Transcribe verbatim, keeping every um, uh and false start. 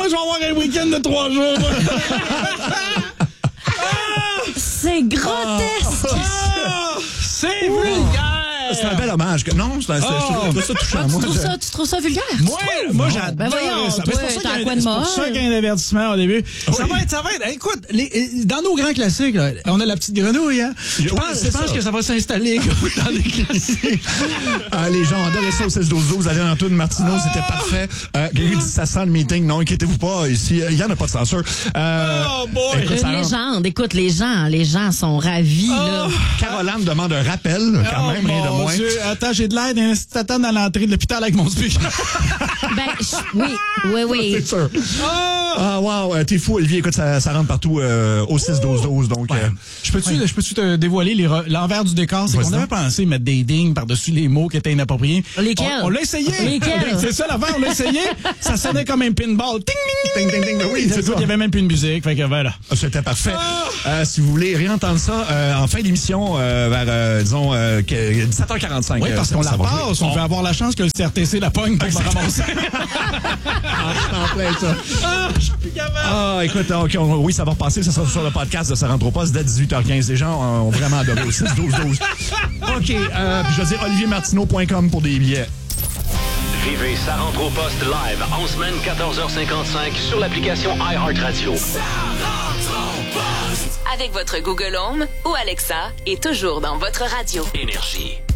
je vais avoir un week-end de trois jours. C'est grotesque. Ah, c'est vulgaire. C'est un bel hommage. Que... Non, c'est un... oh. je trouve ça touchant. Ah, tu, moi, trouves je... ça, tu trouves ça vulgaire? Moi, moi j'adore ben voyons, ça. Toi, C'est pour ça qu'il y a, quoi de c'est pour ça qu'il y a un avertissement au début. Oui. Ça va être, ça va être. Écoute, les, dans nos grands classiques, là, on a la petite grenouille, hein. Je oui, pense, je pense que ça va s'installer dans les classiques. Ah, les gens adoraient ça au six douze douze. Allez, Antoine Martineau, ah. c'était parfait. Euh, Gary dit ça sent le meeting. Non, inquiétez-vous pas. Ici, il n'y en a pas de censure. Euh, oh boy! Écoute, une légende. Écoute, les gens, les gens sont ravis, oh. là. Caroline demande un rappel, quand oh, même, rien de moins. Dieu. Attends, j'ai de l'aide d'un statin dans l'entrée de l'hôpital avec mon speaker. Ben, oui, oui, oui. C'est sûr. Ah, ah wow, euh, t'es fou, Olivier. Écoute, ça, ça rentre partout euh, au six douze douze. Donc, ouais. euh, je peux-tu ouais. peux te dévoiler les re... l'envers du décor? C'est qu'on avait pensé mettre des dings par-dessus les mots qui étaient inappropriés. Lesquels? On, on l'a essayé. Lesquels? C'est ça l'affaire, on l'a essayé. Ça sonnait comme un pinball. Ting, ting, ting, ting, ting. Oui, c'est ça. Il n'y avait même plus de musique. Fait que voilà. Ah, c'était parfait. Ah. Euh, si vous voulez réentendre ça, euh, en fin d'émission, euh, vers, euh, disons, euh, dix-sept heures quarante-cinq. Oui, parce euh, qu'on la passe. On, on veut avoir la chance que le C R T C la pogne pour me ramasser. Ah, je suis en plein ça. Ah, je suis plus capable. Ah, écoute, okay, on, oui, ça va repasser. Ça sera sur le podcast de Ça rentre au poste dès dix-huit heures quinze. Les gens ont vraiment adoré au six douze douze. OK. Euh, puis je vais dire olivier martineau point com pour des billets. Vivez Ça rentre au poste live en semaine quatorze heures cinquante-cinq sur l'application iHeartRadio. Ça rentre au poste. Avec votre Google Home ou Alexa et toujours dans votre radio. Énergie.